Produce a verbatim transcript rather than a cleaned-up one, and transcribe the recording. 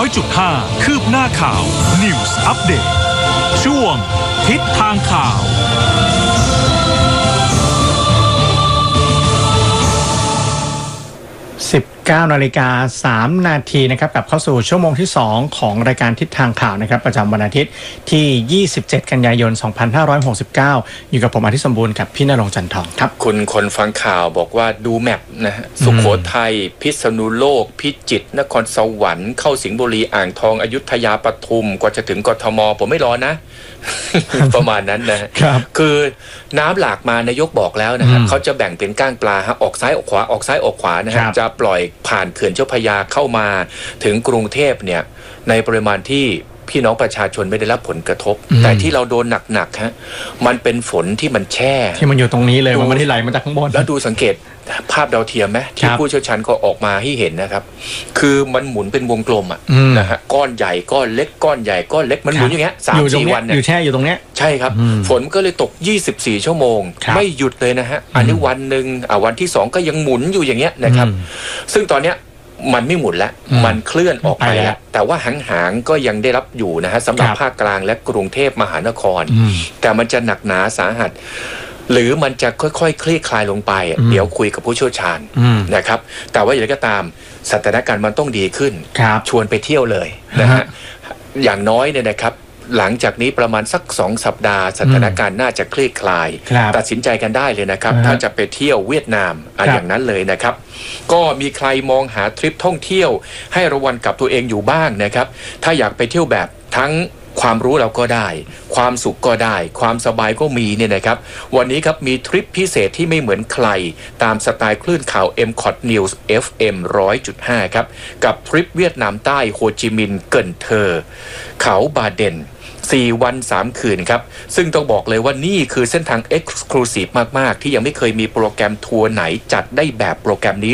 อยจุดห้า คืบหน้าข่าว News Update ช่วงทิศทางข่าวสิบเก้านาฬิกาสามนาทีนะครับกลับเข้าสู่ชั่วโมงที่สองของรายการทิศทางข่าวนะครับประจำวันอาทิตย์ที่ยี่สิบเจ็ดกันยายนสองพันห้าร้อยหกสิบเก้าอยู่กับผมอาทิตย์สมบูรณ์กับพี่ณรงค์จันทองครับคุณคนฟังข่าวบอกว่าดูแมปนะฮะสุโขทัยพิษณุโลกพิจิตรนครสวรรค์เข้าสิงห์บุรีอ่างทองอยุธยาปทุมกว่าจะถึงกทมผมไม่รอนะ ประมาณนั้นนะคือน้ำหลากมานายกบอกแล้วนะฮะเขาจะแบ่งเป็นก้างปลาฮะออกซ้ายออกขวาออกซ้ายออกขวานะฮะจะปล่อยผ่านเขื่อนเจ้าพระยาเข้ามาถึงกรุงเทพเนี่ยในปริมาณที่พี่น้องประชาชนไม่ได้รับผลกระทบแต่ที่เราโดนหนักๆฮะมันเป็นฝนที่มันแช่ที่มันอยู่ตรงนี้เลยมันไม่ได้ไหลมาจากข้างบนแล้วดูสังเกตภาพดาวเทียมไหมที่ผู้เชี่ยวชาญก็ออกมาให้เห็นนะครับคือมันหมุนเป็นวงกลมอ่ะนะฮะก้อนใหญ่ก้อนเล็กก้อนใหญ่ก้อนเล็กมันหมุนอย่างเงี้ยสามสี่วันเนี่ยอยู่แช่อยู่ตรงเนี้ยใช่ครับฝนก็เลยตกยี่สิบสี่ชั่วโมงไม่หยุดเลยนะฮะอันนี้วันหนึ่งอ่ะวันที่สองก็ยังหมุนอยู่อย่างเงี้ยนะครับซึ่งตอนเนี้ยมันไม่หมุนแล้วมันเคลื่อนออกไปแล้วแต่ว่าหางๆก็ยังได้รับอยู่นะฮะสำหรับภาคกลางและกรุงเทพมหานครแต่มันจะหนักหนาสาหัสหรือมันจะค่อยๆ ค, คลี่คลายลงไปเดี๋ยวคุยกับผู้เชี่ยวชาญนะครับแต่ว่าอย่างไรก็ตามสถานการณ์มันต้องดีขึ้นชวนไปเที่ยวเลยนะฮะอย่างน้อยเนี่ยนะครับหลังจากนี้ประมาณสักสองสัปดาห์สถานการณ์น่าจะคลี่คลายตัดสินใจกันได้เลยนะครับถ้าจะไปเที่ยวเวียดนามอะไรอย่างนั้นเลยนะครับก็มีใครมองหาทริปท่องเที่ยวให้ระวังกับตัวเองอยู่บ้างนะครับถ้าอยากไปเที่ยวแบบทั้งความรู้เราก็ได้ความสุขก็ได้ความสบายก็มีเนี่ยนะครับวันนี้ครับมีทริปพิเศษที่ไม่เหมือนใครตามสไตล์คลื่นข่าว เอ็ม คอท News เอฟ เอ็ม หนึ่งร้อยจุดห้า ครับกับทริปเวียดนามใต้โฮจิมินห์เกินเทอร์เขาบาเดนสี่วันสามคืนครับซึ่งต้องบอกเลยว่านี่คือเส้นทาง Exclusive มากๆที่ยังไม่เคยมีโปรแกรมทัวร์ไหนจัดได้แบบโปรแกรมนี้